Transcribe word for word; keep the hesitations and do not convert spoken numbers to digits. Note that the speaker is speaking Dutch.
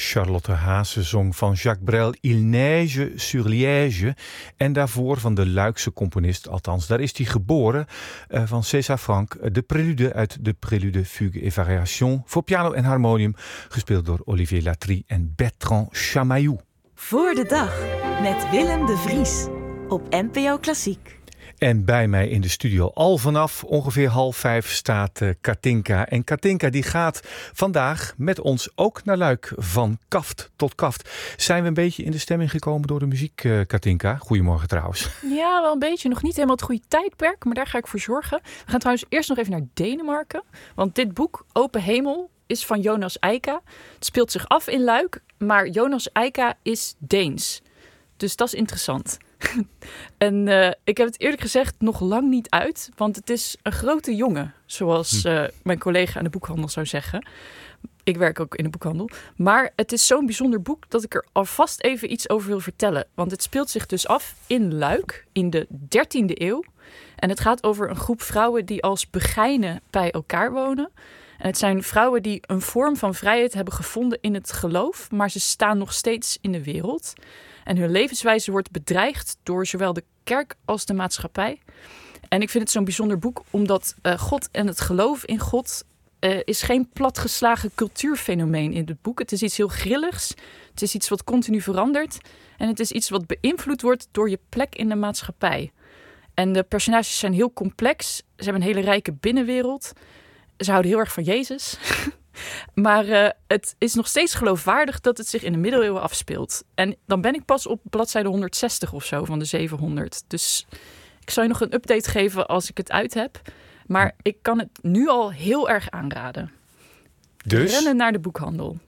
Charlotte Haase zong van Jacques Brel Il neige sur Liège. En daarvoor van de Luikse componist, althans daar is hij geboren, uh, van César Franck. De prelude uit de Prélude, Fugue et Variation voor piano en harmonium. Gespeeld door Olivier Latry en Bertrand Chamayou. Voor de dag met Willem de Vries op N P O Klassiek. En bij mij in de studio al vanaf ongeveer half vijf staat uh, Katinka. En Katinka die gaat vandaag met ons ook naar Luik van kaft tot kaft. Zijn we een beetje in de stemming gekomen door de muziek, uh, Katinka? Goedemorgen trouwens. Ja, wel een beetje. Nog niet helemaal het goede tijdperk, maar daar ga ik voor zorgen. We gaan trouwens eerst nog even naar Denemarken. Want dit boek, Open Hemel, is van Jonas Eika. Het speelt zich af in Luik, maar Jonas Eika is Deens. Dus dat is interessant. En uh, ik heb het eerlijk gezegd nog lang niet uit, want het is een grote jongen, zoals uh, mijn collega in de boekhandel zou zeggen. Ik werk ook in de boekhandel. Maar het is zo'n bijzonder boek dat ik er alvast even iets over wil vertellen. Want het speelt zich dus af in Luik in de dertiende eeuw. En het gaat over een groep vrouwen die als begijnen bij elkaar wonen. En het zijn vrouwen die een vorm van vrijheid hebben gevonden in het geloof, maar ze staan nog steeds in de wereld. En hun levenswijze wordt bedreigd door zowel de kerk als de maatschappij. En ik vind het zo'n bijzonder boek, omdat uh, God en het geloof in God uh, is geen platgeslagen cultuurfenomeen in het boek. Het is iets heel grilligs. Het is iets wat continu verandert. En het is iets wat beïnvloed wordt door je plek in de maatschappij. En de personages zijn heel complex. Ze hebben een hele rijke binnenwereld. Ze houden heel erg van Jezus. Maar uh, het is nog steeds geloofwaardig dat het zich in de middeleeuwen afspeelt. En dan ben ik pas op bladzijde honderdzestig of zo van de zevenhonderd. Dus ik zal je nog een update geven als ik het uit heb. Maar ik kan het nu al heel erg aanraden. Dus? Rennen naar de boekhandel.